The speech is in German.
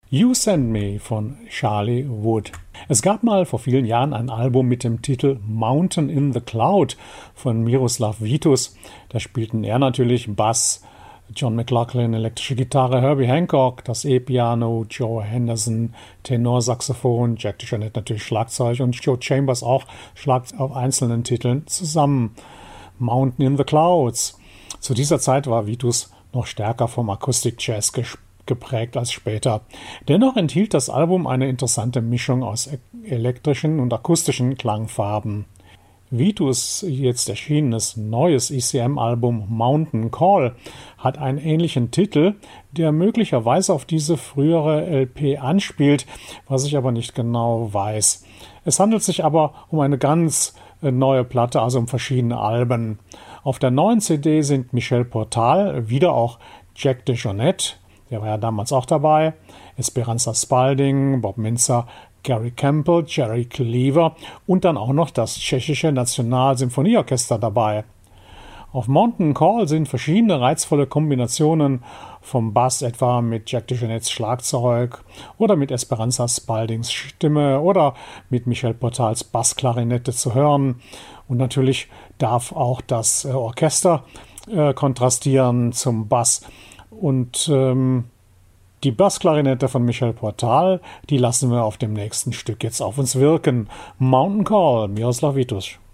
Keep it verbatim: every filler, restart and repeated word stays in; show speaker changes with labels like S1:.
S1: You Send Me von Charlie Wood. Es gab mal vor vielen Jahren ein Album mit dem Titel Mountain in the Cloud von Miroslav Vitus. Da spielten er natürlich Bass, John McLaughlin elektrische Gitarre, Herbie Hancock das E-Piano, Joe Henderson Tenorsaxophon, Jack DeJohnette natürlich Schlagzeug und Joe Chambers auch Schlagzeug auf einzelnen Titeln zusammen. Mountain in the Clouds. Zu dieser Zeit war Vitus noch stärker vom Akustik-Jazz gesprägt. geprägt als später. Dennoch enthielt das Album eine interessante Mischung aus elektrischen und akustischen Klangfarben. Vitus' jetzt erschienenes neues E C M-Album Mountain Call hat einen ähnlichen Titel, der möglicherweise auf diese frühere L P anspielt, was ich aber nicht genau weiß. Es handelt sich aber um eine ganz neue Platte, also um verschiedene Alben. Auf der neuen C D sind Michel Portal, wieder auch Jack DeJohnette, der war ja damals auch dabei, Esperanza Spalding, Bob Minzer, Gary Campbell, Jerry Cleaver und dann auch noch das tschechische Nationalsymphonieorchester dabei. Auf Mountain Call sind verschiedene reizvolle Kombinationen vom Bass, etwa mit Jack DeJohnettes Schlagzeug oder mit Esperanza Spaldings Stimme oder mit Michel Portals Bassklarinette zu hören. Und natürlich darf auch das äh, Orchester äh, kontrastieren zum Bass. Und ähm, die Bassklarinette von Michel Portal, die lassen wir auf dem nächsten Stück jetzt auf uns wirken. Mountain Call, Miroslav Vitus.